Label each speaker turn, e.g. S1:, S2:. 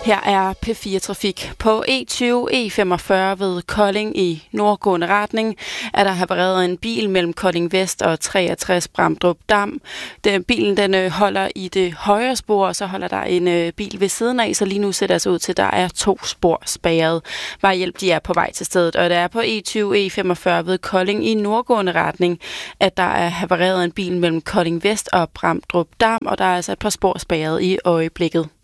S1: Her er P4 Trafik. På E20 E45 ved Kolding i nordgående retning er der havareret en bil mellem Kolding Vest og 63 Bramdrup Dam. Bilen den holder i det højre spor, og så holder der en bil ved siden af, så lige nu ser det altså ud til, at der er 2 spor spærret. Vejhjælp de er på vej til stedet, og der er på E20 E45 ved Kolding i nordgående retning, at der er havareret en bil mellem Kolding Vest og Bramdrup Dam, og der er altså et par spor spærret i øjeblikket.